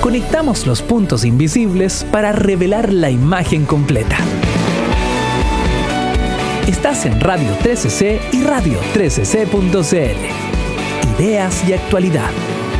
Conectamos los puntos invisibles para revelar la imagen completa. Estás en Radio 13C y Radio 13C.cl. Ideas y actualidad.